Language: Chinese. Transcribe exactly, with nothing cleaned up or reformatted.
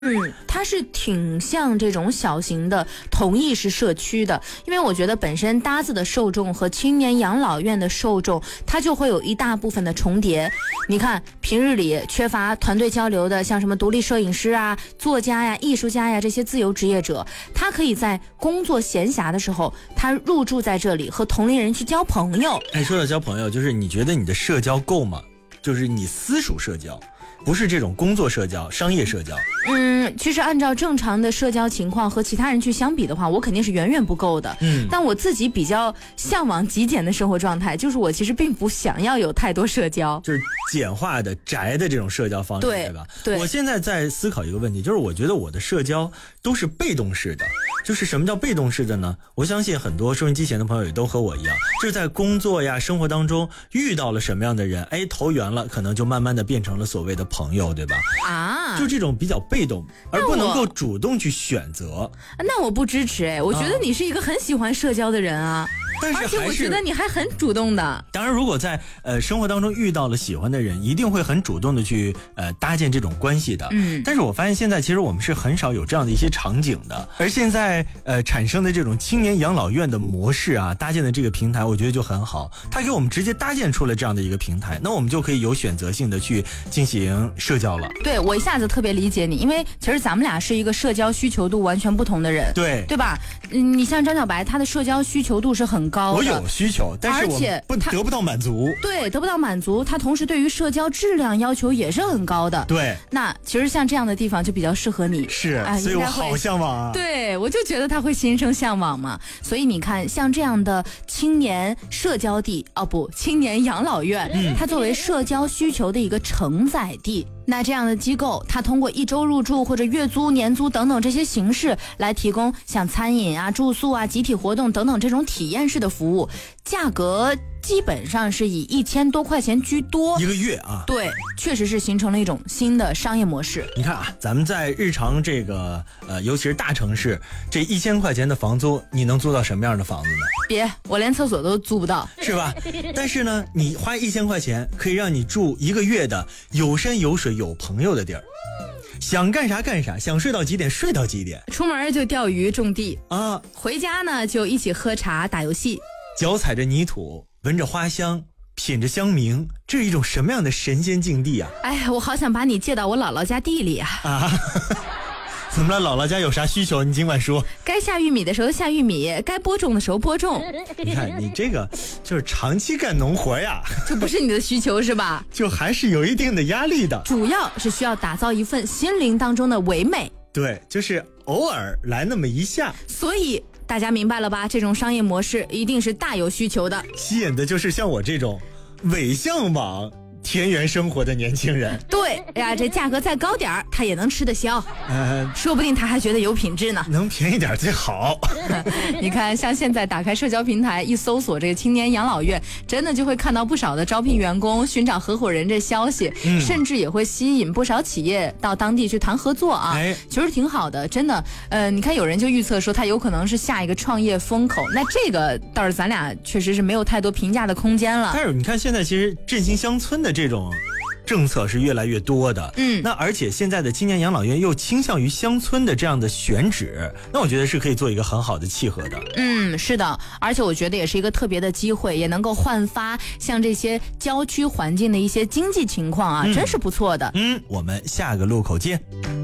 嗯，它是挺像这种小型的同意式社区的，因为我觉得本身搭子的受众和青年养老院的受众，它就会有一大部分的重叠。你看，平日里缺乏团队交流的，像什么独立摄影师啊、作家呀、艺术家呀这些自由职业者，他可以在工作闲暇的时候，他入住在这里，和同龄人去交朋友。 哎，说到交朋友，就是你觉得你的社交够吗？就是你私属社交。不是这种工作社交、商业社交。 嗯，其实按照正常的社交情况和其他人去相比的话，我肯定是远远不够的。嗯，但我自己比较向往极简的生活状态，就是我其实并不想要有太多社交， 就是简化的、宅的这种社交方式，对, 对吧？ 对。 我现在在思考一个问题，就是我觉得我的社交都是被动式的。就是什么叫被动式的呢？我相信很多收音机前的朋友也都和我一样，就是在工作呀、生活当中遇到了什么样的人，哎，投缘了，可能就慢慢的变成了所谓的朋友，对吧？ 啊， 就这种比较被动，而不能够主动去选择。 那我不支持哎，我觉得你是一个很喜欢社交的人啊。 但是还是， 而且我觉得你还很主动的。 当然，如果在呃生活当中遇到了喜欢的人，一定会很主动的去呃搭建这种关系的。嗯。但是我发现现在其实我们是很少有这样的一些场景的，而现在呃产生的这种青年养老院的模式啊，搭建的这个平台，我觉得就很好。它给我们直接搭建出了这样的一个平台，那我们就可以有选择性的去进行社交了。 对，我一下子特别理解你，因为其实咱们俩是一个社交需求度完全不同的人。 对。 对吧？嗯，你像张小白，他的社交需求度是很高的。 我有需求，但是我不得不到满足。 对，得不到满足，他同时对于社交质量要求也是很高的。 对。 那其实像这样的地方就比较适合你。 是，哎、所以我好向往啊。 对，我就觉得他会心生向往嘛。所以你看，像这样的青年社交地，哦不，青年养老院，嗯、它作为社交需求的一个承载地。那这样的机构，它通过一周入住或者月租、年租等等这些形式来提供像餐饮啊、住宿啊、集体活动等等这种体验式的服务，价格基本上是以一千多块钱居多一个月啊。 对，确实是形成了一种新的商业模式。 你看啊，咱们在日常这个呃，尤其是大城市，这一千块钱的房租，你能租到什么样的房子呢？ 别，我连厕所都租不到， 是吧？但是呢，你花一千块钱可以让你住一个月的有山有水有朋友的地儿，想干啥干啥，想睡到几点睡到几点， 出门就钓鱼种地啊， 回家呢就一起喝茶打游戏， 脚踩着泥土，闻着花香，品着香茗，这是一种什么样的神仙境地啊！ 哎，我好想把你借到我姥姥家地里啊！ 啊，怎么了？姥姥家有啥需求？你尽管说。 该下玉米的时候下玉米，该播种的时候播种。 你看，你这个就是长期干农活呀， 这不是你的需求是吧？ 就还是有一定的压力的。 主要是需要打造一份心灵当中的唯美。 对，就是偶尔来那么一下。 所以大家明白了吧？这种商业模式一定是大有需求的， 吸引的就是像我这种伪向往田园生活的年轻人。 对呀，这价格再高点儿，他也能吃得消。呃，说不定他还觉得有品质呢。 能便宜点最好。 你看，像现在打开社交平台一搜索这个青年养老院，真的就会看到不少的招聘员工、寻找合伙人这消息，嗯、甚至也会吸引不少企业到当地去谈合作啊。哎，其实挺好的，真的。呃，你看有人就预测说他有可能是下一个创业风口，那这个倒是咱俩确实是没有太多评价的空间了。 但是你看现在其实振兴乡村的这种政策是越来越多的，嗯，那而且现在的青年养老院又倾向于乡村的这样的选址，那我觉得是可以做一个很好的契合的。 嗯，是的，而且我觉得也是一个特别的机会，也能够焕发像这些郊区环境的一些经济情况啊，嗯、真是不错的。 嗯，我们下个路口见。